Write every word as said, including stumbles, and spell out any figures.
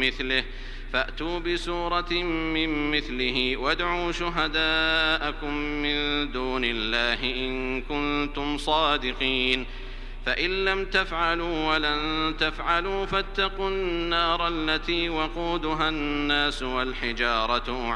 مثله فأتوا بسورة من مثله وادعوا شهداءكم من دون الله إن كنتم صادقين فإن لم تفعلوا ولن تفعلوا فاتقوا النار التي وقودها الناس والحجارة